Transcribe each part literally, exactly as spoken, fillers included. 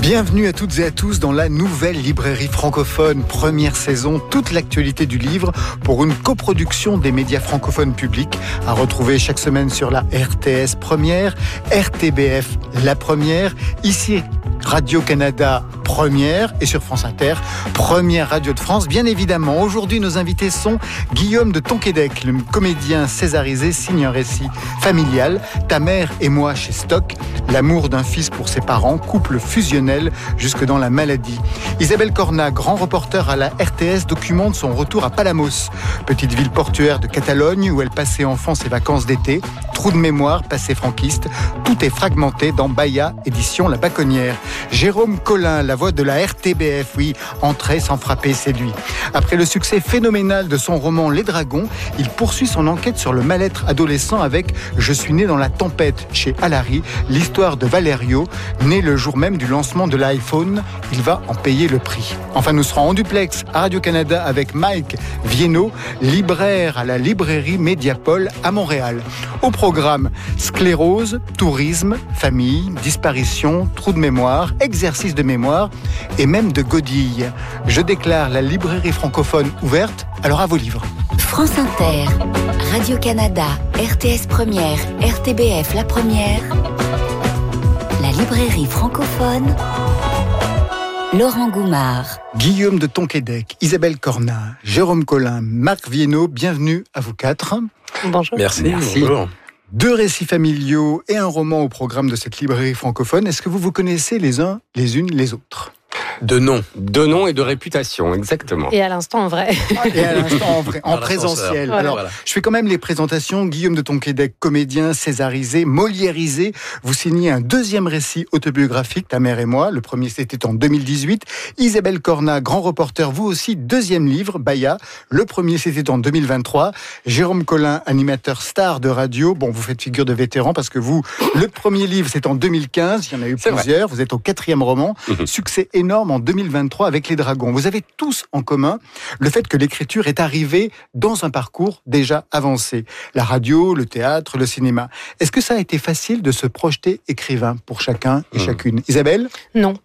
Bienvenue à toutes et à tous dans la nouvelle librairie francophone, première saison, toute l'actualité du livre pour une coproduction des médias francophones publics à retrouver chaque semaine sur la R T S Première, R T B F La Première, ici Radio-Canada Première et sur France Inter, Première Radio de France. Bien évidemment, aujourd'hui nos invités sont Guillaume de Tonquédec, le comédien césarisé, signe un récit familial, Ta mère et moi chez Stock, l'amour d'un fils pour ses parents, couple fusionnel jusque dans la maladie. Isabelle Cornat, grand reporter à la R T S, documente son retour à Palamos, petite ville portuaire de Catalogne où elle passait enfant ses vacances d'été. Trou de mémoire, passé franquiste, tout est fragmenté dans Baya, édition La Baconnière. Jérôme Collin, la voix de la R T B F, oui, entrer sans frapper, c'est lui. Après le succès phénoménal de son roman Les Dragons, il poursuit son enquête sur le mal-être adolescent avec Je suis né dans la tempête chez Alary, l'histoire de Valerio, né le jour même du lancement de l'iPhone. Il va en payer le prix. Enfin, nous serons en duplex à Radio-Canada avec Mike Viennot, libraire à la librairie Mediapol à Montréal. Au programme, sclérose, tourisme, famille, disparition, trou de mémoire, exercice de mémoire et même de godille. Je déclare la librairie francophone ouverte, alors à vos livres. France Inter, Radio-Canada, R T S Première, R T B F La Première, la librairie francophone, Laurent Goumard. Guillaume de Tonquédec, Isabelle Cornat, Jérôme Collin, Marc Viennot, bienvenue à vous quatre. Bonjour. Merci. Merci. Bonjour. Deux récits familiaux et un roman au programme de cette librairie francophone. Est-ce que vous vous connaissez les uns, les unes, les autres ? De nom. De nom et de réputation, exactement. Et à l'instant, en vrai. Et à l'instant, en vrai, en À présentiel. voilà. Alors, Voilà. je fais quand même les présentations. Guillaume de Tonquédec, comédien, césarisé, moliérisé. Vous signez un deuxième récit autobiographique, Ta mère et moi. Le premier, c'était en deux mille dix-huit. Isabelle Cornat, grand reporter, vous aussi, deuxième livre, Baya. Le premier, c'était en deux mille vingt-trois. Jérôme Collin, animateur star de radio. Bon, vous faites figure de vétéran parce que vous, le premier livre, c'est en deux mille quinze. Il y en a eu C'est plusieurs. Vrai. Vous êtes au quatrième roman. Mmh. Succès énorme en deux mille vingt-trois avec Les Dragons. Vous avez tous en commun le fait que l'écriture est arrivée dans un parcours déjà avancé. La radio, le théâtre, le cinéma. Est-ce que ça a été facile de se projeter écrivain pour chacun et mmh. chacune ? Isabelle ? Non.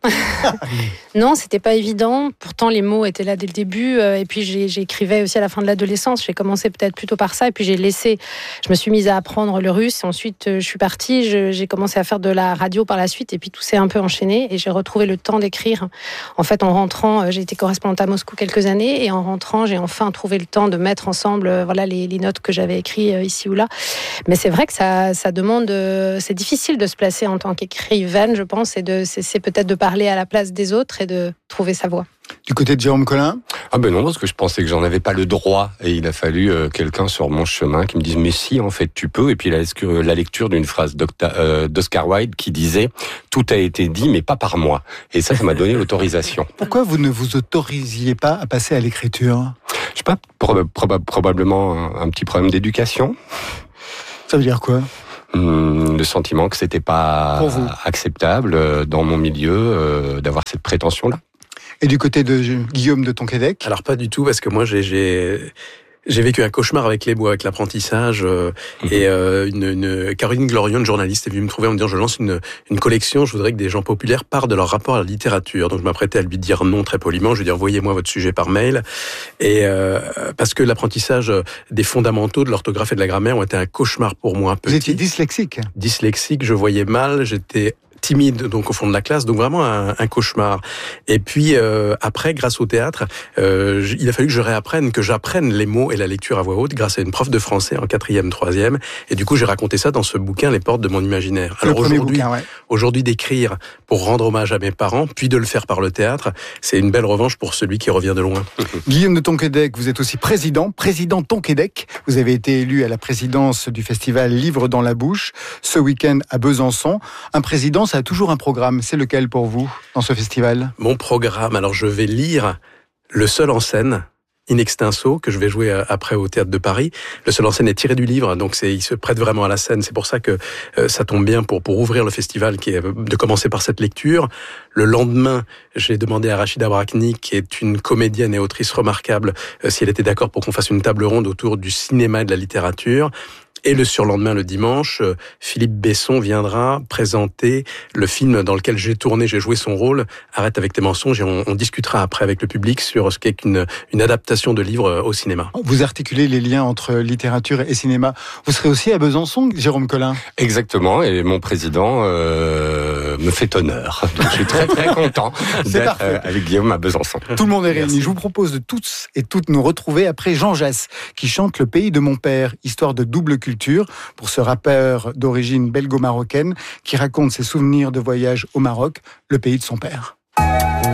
Non, c'était pas évident. Pourtant, les mots étaient là dès le début. Et puis, j'ai, j'écrivais aussi à la fin de l'adolescence. J'ai commencé peut-être plutôt par ça. Et puis, j'ai laissé... Je me suis mise à apprendre le russe. Ensuite, je suis partie. Je, j'ai commencé à faire de la radio par la suite. Et puis, tout s'est un peu enchaîné. Et j'ai retrouvé le temps d'écrire. En fait, en rentrant, j'ai été correspondante à Moscou quelques années. Et en rentrant, j'ai enfin trouvé le temps de mettre ensemble voilà, les, les notes que j'avais écrites ici ou là. Mais c'est vrai que ça, ça demande... C'est difficile de se placer en tant qu'écrivaine, je pense. Et de, c'est, c'est peut-être de parler à la place des autres et de trouver sa voix. Du côté de Jérôme Collin ? Ah ben non, parce que je pensais que j'en avais pas le droit. Et il a fallu euh, quelqu'un sur mon chemin qui me dise « Mais si, en fait, tu peux ». Et puis la, la lecture d'une phrase d'Oscar Wilde qui disait « Tout a été dit, mais pas par moi ». Et ça, ça m'a donné l'autorisation. Pourquoi vous ne vous autorisiez pas à passer à l'écriture ? Je sais pas, proba- proba- probablement un, un petit problème d'éducation. Ça veut dire quoi ? Hum, le sentiment que c'était pas acceptable dans mon milieu euh, d'avoir cette prétention-là. Et du côté de Guillaume de Tonquédec ? Alors pas du tout, parce que moi j'ai... j'ai... J'ai vécu un cauchemar avec les mots, avec l'apprentissage, euh, mmh. et euh, une, une Caroline Glorieux, une journaliste, est venue me trouver en me disant je lance une, une collection, je voudrais que des gens populaires parlent de leur rapport à la littérature. Donc je m'apprêtais à lui dire non très poliment, je lui ai dit envoyez-moi votre sujet par mail, et euh, parce que l'apprentissage des fondamentaux de l'orthographe et de la grammaire ont été un cauchemar pour moi. Petit. Vous étiez dyslexique ? Dyslexique, je voyais mal, j'étais timide donc au fond de la classe, donc vraiment un, un cauchemar. Et puis euh, après, grâce au théâtre, euh, il a fallu que je réapprenne, que j'apprenne les mots et la lecture à voix haute grâce à une prof de français en quatrième, troisième. Et du coup, j'ai raconté ça dans ce bouquin, Les portes de mon imaginaire. Alors le aujourd'hui, bouquin, ouais. aujourd'hui d'écrire pour rendre hommage à mes parents, puis de le faire par le théâtre, c'est une belle revanche pour celui qui revient de loin. Guillaume de Tonquédec, vous êtes aussi président, président Tonquédec. Vous avez été élu à la présidence du festival Livre dans la bouche ce week-end à Besançon. Un président, ça a toujours un programme. C'est lequel pour vous dans ce festival ? Mon programme, alors je vais lire Le Seul en scène, in extenso, que je vais jouer après au Théâtre de Paris. Le Seul en scène est tiré du livre, donc c'est, il se prête vraiment à la scène. C'est pour ça que euh, ça tombe bien pour, pour ouvrir le festival, qui est de commencer par cette lecture. Le lendemain, j'ai demandé à Rachida Brakni, qui est une comédienne et autrice remarquable, euh, si elle était d'accord pour qu'on fasse une table ronde autour du cinéma et de la littérature. Et le surlendemain, le dimanche, Philippe Besson viendra présenter le film dans lequel j'ai tourné, j'ai joué son rôle, Arrête avec tes mensonges, et on, on discutera après avec le public sur ce qu'est une, une adaptation de livre au cinéma. Vous articulez les liens entre littérature et cinéma. Vous serez aussi à Besançon, Jérôme Collin? Exactement, et mon président euh, me fait honneur. Donc je suis très très content d'être euh, avec Guillaume à Besançon. Tout le monde est réuni. Merci. Je vous propose de tous et toutes nous retrouver après Jean Jass, qui chante Le pays de mon père, histoire de double culture pour ce rappeur d'origine belgo-marocaine qui raconte ses souvenirs de voyage au Maroc, le pays de son père.